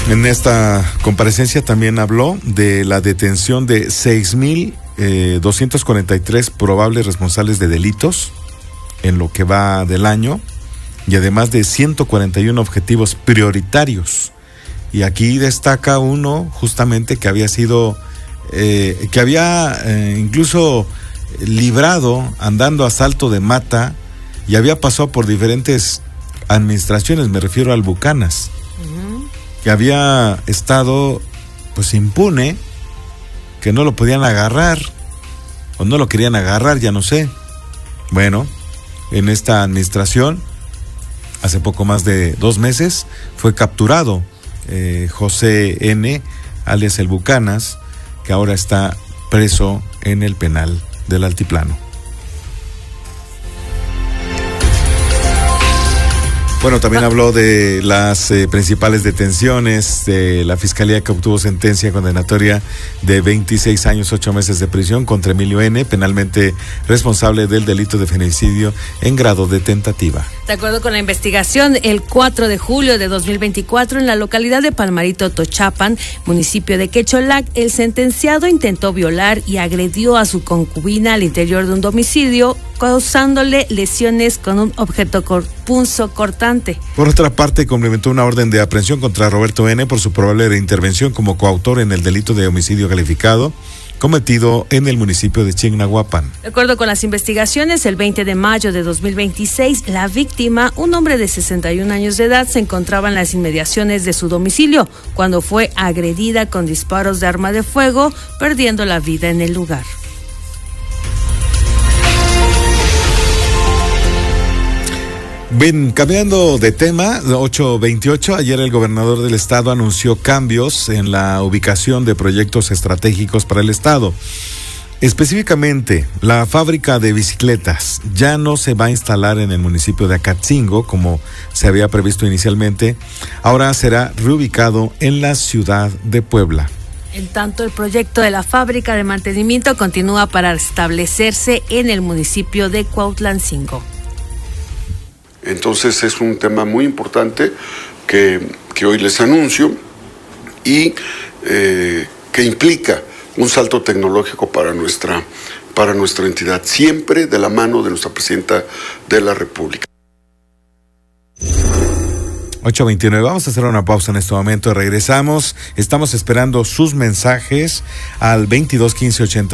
En esta comparecencia también habló de la detención de 6,243 probables responsables de delitos en lo que va del año, y además de 141 objetivos prioritarios. Y aquí destaca uno justamente que había sido, que había incluso librado andando a salto de mata y había pasado por diferentes administraciones, me refiero al Bucanas, que había estado pues impune, que no lo podían agarrar o no lo querían agarrar, ya no sé. Bueno, en esta administración, hace poco más de 2 meses, fue capturado José N., alias el Bucanas, que ahora está preso en el penal del Altiplano. Bueno, también habló de las principales detenciones de la Fiscalía, que obtuvo sentencia condenatoria de 26 años, 8 meses de prisión contra Emilio N., penalmente responsable del delito de feminicidio en grado de tentativa. De acuerdo con la investigación, el 4 de julio de 2024, en la localidad de Palmarito, Tochapan, municipio de Quecholac, el sentenciado intentó violar y agredió a su concubina al interior de un domicilio, causándole lesiones con un objeto punzocortante. Por otra parte, complementó una orden de aprehensión contra Roberto N. por su probable intervención como coautor en el delito de homicidio calificado cometido en el municipio de Chignahuapan. De acuerdo con las investigaciones, el 20 de mayo de 2026, la víctima, un hombre de 61 años de edad, se encontraba en las inmediaciones de su domicilio cuando fue agredida con disparos de arma de fuego, perdiendo la vida en el lugar. Bien, cambiando de tema, 8:28, ayer el gobernador del estado anunció cambios en la ubicación de proyectos estratégicos para el estado. Específicamente, la fábrica de bicicletas ya no se va a instalar en el municipio de Acatzingo, como se había previsto inicialmente. Ahora será reubicado en la ciudad de Puebla. En tanto, el proyecto de la fábrica de mantenimiento continúa para establecerse en el municipio de Cuautlancingo. Entonces es un tema muy importante que hoy les anuncio y que implica un salto tecnológico para nuestra entidad, siempre de la mano de nuestra presidenta de la República. 8:29, vamos a hacer una pausa en este momento, regresamos, estamos esperando sus mensajes al 22 15 80.